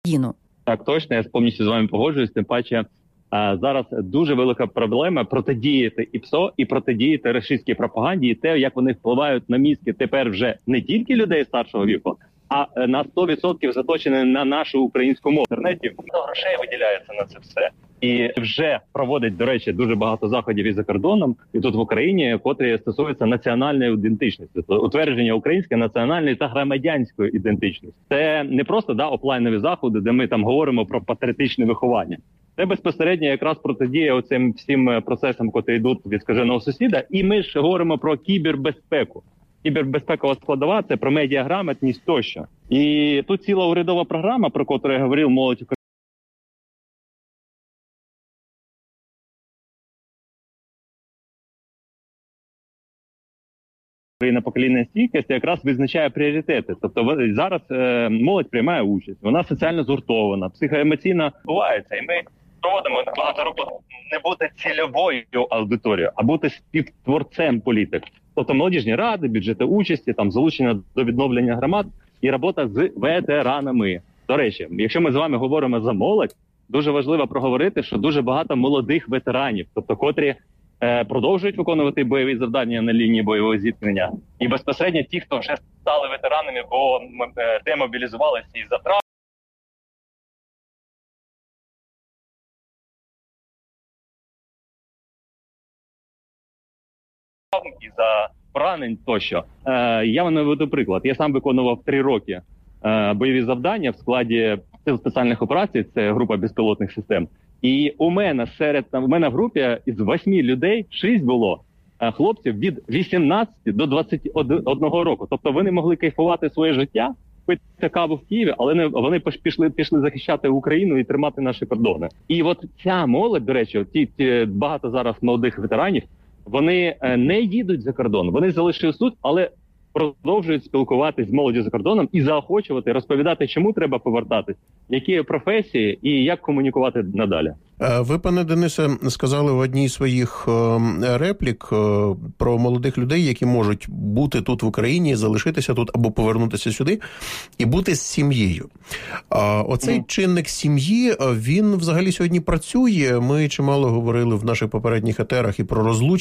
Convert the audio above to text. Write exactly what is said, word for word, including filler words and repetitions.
Україну. Так, точно, я повністю з вами погоджуюсь, тим паче а, зараз дуже велика проблема протидіяти і ПСО, і протидіяти рашистській пропаганді, і те, як вони впливають на мізки тепер вже не тільки людей старшого віку, а на сто відсотків заточені на нашу українську мову. В інтернеті багато грошей виділяється на це все. І вже проводить, до речі, дуже багато заходів і за кордоном, і тут в Україні, котрі стосуються національної ідентичності, утвердження української національної та громадянської ідентичності. Це не просто да офлайнові заходи, де ми там говоримо про патріотичне виховання. Це безпосередньо якрааз протидіє оцим всім процесам, котрі йдуть від скаженого сусіда. І ми ж говоримо про кібербезпеку. Кібербезпекова складова – це про медіаграмотність тощо. І тут ціла урядова програма, про яку я говорив, молодь Україна покоління стійкості якраз визначає пріоритети. Тобто зараз е, молодь приймає участь, вона соціально згуртована, психоемоційно бувається. І ми проводимо багато роботи не бути цільовою аудиторією, а бути співтворцем політик. Тобто молодіжні ради, бюджети участі, там залучення до відновлення громад і робота з ветеранами. До речі, якщо ми з вами говоримо за молодь, дуже важливо проговорити, що дуже багато молодих ветеранів, тобто котрі е, продовжують виконувати бойові завдання на лінії бойового зіткнення. І безпосередньо ті, хто вже стали ветеранами, бо е, демобілізувалися і за травм, і за поранень тощо. Е, я вам наведу приклад. Я сам виконував три роки е, бойові завдання в складі сил спеціальних операцій, це група безпілотних систем. І у мене серед у мене в групі із восьми людей шість було е, хлопців від вісімнадцяти до двадцяти одного року. Тобто вони могли кайфувати своє життя, пити каву в Києві, але не вони пішли пішли захищати Україну і тримати наші кордони. І от ця молодь, до речі, ті, ті багато зараз молодих ветеранів. Вони не їдуть за кордон, вони залишились тут, але продовжують спілкуватися з молоддю за кордоном і заохочувати, розповідати, чому треба повертатись, які професії і як комунікувати надалі. Ви, пане Денисе, сказали в одній з своїх реплік про молодих людей, які можуть бути тут в Україні, залишитися тут або повернутися сюди і бути з сім'єю. Оцей mm. чинник сім'ї, він взагалі сьогодні працює. Ми чимало говорили в наших попередніх етерах і про розлучення.